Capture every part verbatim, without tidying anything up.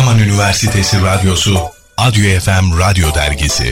Adıyaman Üniversitesi Radyosu, Adyo F M Radyo Dergisi.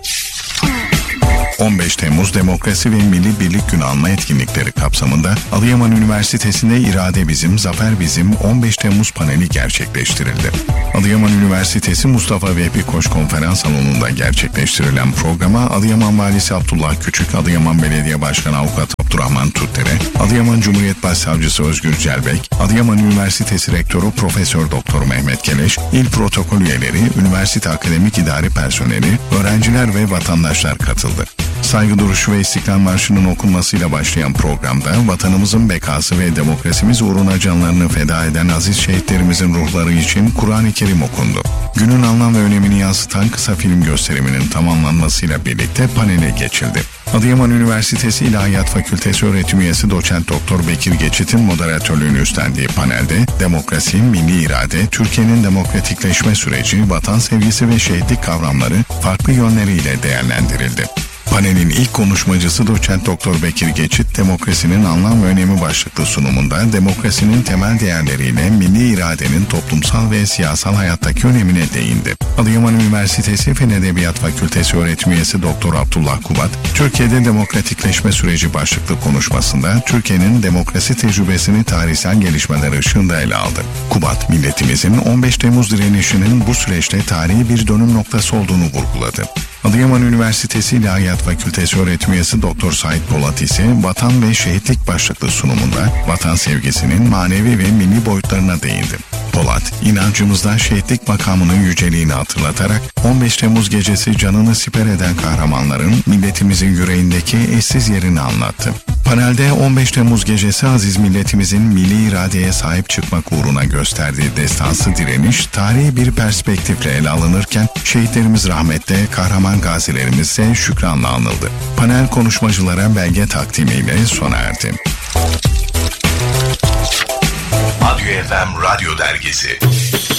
on beş Temmuz Demokrasi ve Milli Birlik Günü anma etkinlikleri kapsamında Adıyaman Üniversitesi'nde İrade Bizim, Zafer Bizim on beş Temmuz paneli gerçekleştirildi. Adıyaman Üniversitesi Mustafa Vehbi Koç Konferans Salonu'nda gerçekleştirilen programa Adıyaman Valisi Abdullah Küçük, Adıyaman Belediye Başkanı Avukat Abdurrahman Türkdere, Adıyaman Cumhuriyet Başsavcısı Özgür Celbek, Adıyaman Üniversitesi Rektörü Profesör Doktor Mehmet Keleş, il protokol üyeleri, üniversite akademik idari personeli, öğrenciler ve vatandaşlar katıldı. Saygı duruşu ve İstiklal Marşı'nın okunmasıyla başlayan programda vatanımızın bekası ve demokrasimiz uğruna canlarını feda eden aziz şehitlerimizin ruhları için Kur'an-ı Kerim okundu. Günün anlam ve önemini yansıtan kısa film gösteriminin tamamlanmasıyla birlikte panele geçildi. Adıyaman Üniversitesi İlahiyat Fakültesi öğretim üyesi Doçent Doktor Bekir Geçit'in moderatörlüğünü üstlendiği panelde demokrasi, milli irade, Türkiye'nin demokratikleşme süreci, vatan sevgisi ve şehitlik kavramları farklı yönleriyle değerlendirildi. Panelin ilk konuşmacısı Doçent Doktor Bekir Geçit, demokrasinin anlam ve önemi başlıklı sunumunda demokrasinin temel değerleriyle milli iradenin toplumsal ve siyasal hayattaki önemine değindi. Adıyaman Üniversitesi Fen Edebiyat Fakültesi öğretim üyesi Doktor Abdullah Kubat, Türkiye'de demokratikleşme süreci başlıklı konuşmasında Türkiye'nin demokrasi tecrübesini tarihsel gelişmeler ışığında ele aldı. Kubat, milletimizin on beş Temmuz direnişinin bu süreçte tarihi bir dönüm noktası olduğunu vurguladı. Adıyaman Üniversitesi İlahiyat Fakültesi öğretim üyesi Doktor Sait Polat ise vatan ve şehitlik başlıklı sunumunda vatan sevgisinin manevi ve milli boyutlarına değindi. Polat, inancımızda şehitlik makamının yüceliğini hatırlatarak on beş Temmuz gecesi canını siper eden kahramanların milletimizin yüreğindeki eşsiz yerini anlattı. Panelde on beş Temmuz gecesi aziz milletimizin milli iradeye sahip çıkmak uğruna gösterdiği destansı direniş tarihi bir perspektifle ele alınırken şehitlerimiz rahmetle, kahraman gazilerimiz ise şükranla anıldı. Panel konuşmacılara belge takdimiyle sona erdi. Adyo F M Radyo Dergisi.